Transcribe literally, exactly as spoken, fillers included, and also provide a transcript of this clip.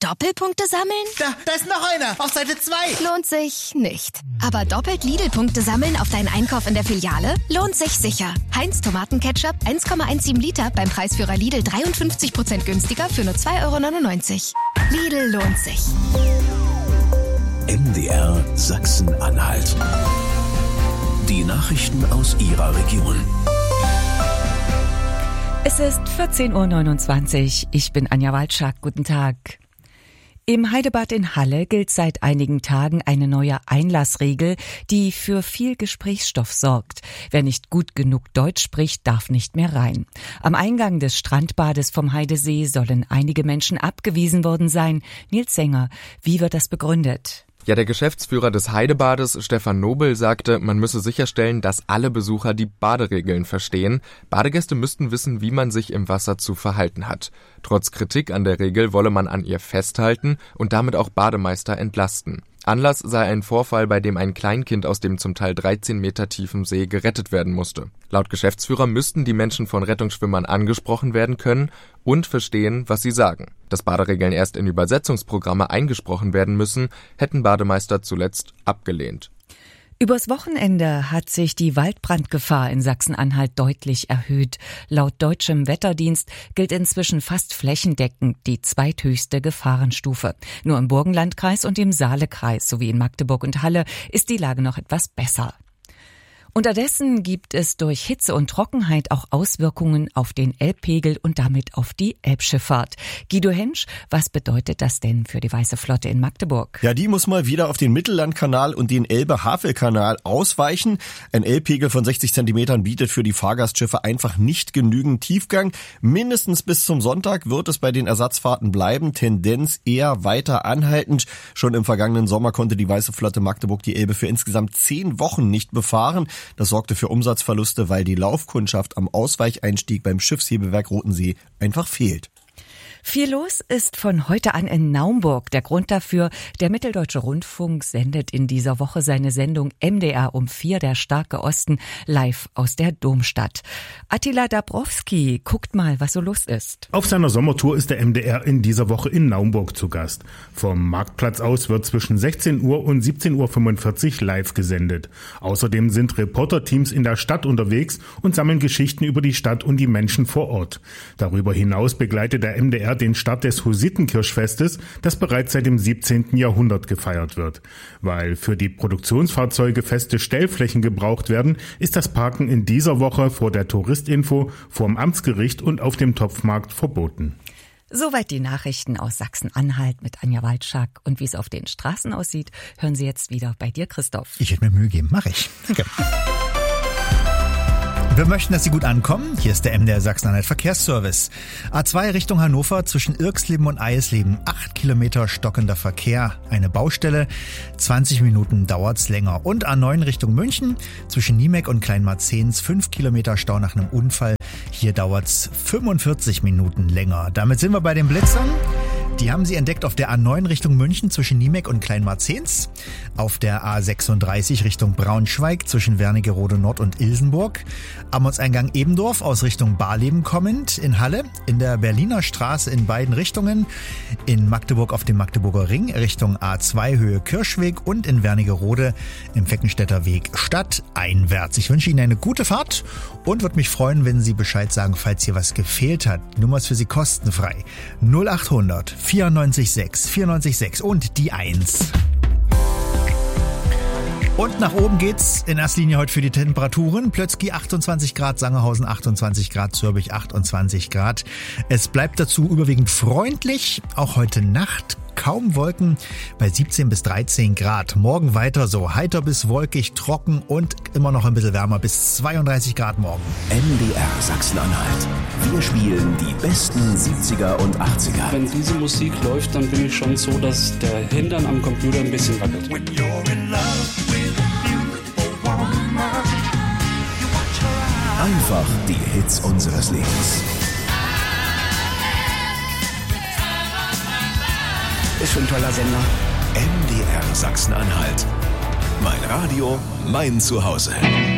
Doppelpunkte sammeln? Da, da ist noch einer, auf Seite zwei. Lohnt sich nicht. Aber doppelt Lidl-Punkte sammeln auf deinen Einkauf in der Filiale? Lohnt sich sicher. Heinz Tomatenketchup eins Komma siebzehn Liter beim Preisführer Lidl dreiundfünfzig Prozent günstiger für nur zwei Euro neunundneunzig. Lidl lohnt sich. M D R Sachsen-Anhalt. Die Nachrichten aus Ihrer Region. Es ist vierzehn Uhr neunundzwanzig. Ich bin Anja Walczak. Guten Tag. Im Heidebad in Halle gilt seit einigen Tagen eine neue Einlassregel, die für viel Gesprächsstoff sorgt. Wer nicht gut genug Deutsch spricht, darf nicht mehr rein. Am Eingang des Strandbades vom Heidesee sollen einige Menschen abgewiesen worden sein. Nils Sänger, wie wird das begründet? Ja, der Geschäftsführer des Heidebades, Stefan Nobel, sagte, man müsse sicherstellen, dass alle Besucher die Baderegeln verstehen. Badegäste müssten wissen, wie man sich im Wasser zu verhalten hat. Trotz Kritik an der Regel wolle man an ihr festhalten und damit auch Bademeister entlasten. Anlass sei ein Vorfall, bei dem ein Kleinkind aus dem zum Teil dreizehn Meter tiefen See gerettet werden musste. Laut Geschäftsführer müssten die Menschen von Rettungsschwimmern angesprochen werden können und verstehen, was sie sagen. Dass Baderegeln erst in Übersetzungsprogramme eingesprochen werden müssen, hätten Bademeister zuletzt abgelehnt. Übers Wochenende hat sich die Waldbrandgefahr in Sachsen-Anhalt deutlich erhöht. Laut deutschem Wetterdienst gilt inzwischen fast flächendeckend die zweithöchste Gefahrenstufe. Nur im Burgenlandkreis und im Saalekreis sowie in Magdeburg und Halle ist die Lage noch etwas besser. Unterdessen gibt es durch Hitze und Trockenheit auch Auswirkungen auf den Elbpegel und damit auf die Elbschifffahrt. Guido Hensch, was bedeutet das denn für die Weiße Flotte in Magdeburg? Ja, die muss mal wieder auf den Mittellandkanal und den Elbe-Havel-Kanal ausweichen. Ein Elbpegel von sechzig Zentimetern bietet für die Fahrgastschiffe einfach nicht genügend Tiefgang. Mindestens bis zum Sonntag wird es bei den Ersatzfahrten bleiben, Tendenz eher weiter anhaltend. Schon im vergangenen Sommer konnte die Weiße Flotte Magdeburg die Elbe für insgesamt zehn Wochen nicht befahren. Das sorgte für Umsatzverluste, weil die Laufkundschaft am Ausweicheinstieg beim Schiffshebewerk Rotensee einfach fehlt. Viel los ist von heute an in Naumburg. Der Grund dafür, der Mitteldeutsche Rundfunk sendet in dieser Woche seine Sendung M D R um vier, der starke Osten, live aus der Domstadt. Attila Dabrowski, guckt mal, was so los ist. Auf seiner Sommertour ist der M D R in dieser Woche in Naumburg zu Gast. Vom Marktplatz aus wird zwischen sechzehn Uhr und siebzehn Uhr fünfundvierzig live gesendet. Außerdem sind Reporterteams in der Stadt unterwegs und sammeln Geschichten über die Stadt und die Menschen vor Ort. Darüber hinaus begleitet der M D R den Start des Hussitenkirchfestes, das bereits seit dem siebzehnten Jahrhundert gefeiert wird. Weil für die Produktionsfahrzeuge feste Stellflächen gebraucht werden, ist das Parken in dieser Woche vor der Touristinfo, vorm Amtsgericht und auf dem Topfmarkt verboten. Soweit die Nachrichten aus Sachsen-Anhalt mit Anja Walczak. Und wie es auf den Straßen aussieht, hören Sie jetzt wieder bei dir, Christoph. Ich hätte mir Mühe geben, mache ich. Danke. Wir möchten, dass Sie gut ankommen. Hier ist der M D R Sachsen-Anhalt Verkehrsservice. A zwei Richtung Hannover zwischen Irksleben und Eisleben. Acht Kilometer stockender Verkehr. Eine Baustelle. zwanzig Minuten dauert's länger. Und A neun Richtung München zwischen Niemek und Kleinmarzens. Fünf Kilometer Stau nach einem Unfall. Hier dauert's fünfundvierzig Minuten länger. Damit sind wir bei den Blitzern. Die haben Sie entdeckt auf der A neun Richtung München zwischen Niemek und Kleinmarzens, auf der A sechsunddreißig Richtung Braunschweig zwischen Wernigerode Nord und Ilsenburg, am Ortseingang Ebendorf aus Richtung Barleben kommend, in Halle, in der Berliner Straße in beiden Richtungen, in Magdeburg auf dem Magdeburger Ring Richtung A zwei Höhe Kirschweg und in Wernigerode im Feckenstädter Weg stadteinwärts. Ich wünsche Ihnen eine gute Fahrt und würde mich freuen, wenn Sie Bescheid sagen, falls hier was gefehlt hat. Die Nummer ist für Sie kostenfrei. null achthundert vierundneunzig sechs vierundneunzig sechs und die eins. Und nach oben geht's in erster Linie heute für die Temperaturen. Plötzky achtundzwanzig Grad, Sangerhausen achtundzwanzig Grad, Zürbich achtundzwanzig Grad. Es bleibt dazu überwiegend freundlich, auch heute Nacht. Kaum Wolken bei siebzehn bis dreizehn Grad. Morgen weiter so heiter bis wolkig, trocken und immer noch ein bisschen wärmer bis zweiunddreißig Grad morgen. M D R Sachsen-Anhalt. Wir spielen die besten siebziger und achtziger. Wenn diese Musik läuft, dann bin ich schon so, dass der Hintern am Computer ein bisschen wackelt. Einfach die Hits unseres Lebens. Ist schon ein toller Sender. M D R Sachsen-Anhalt. Mein Radio, mein Zuhause.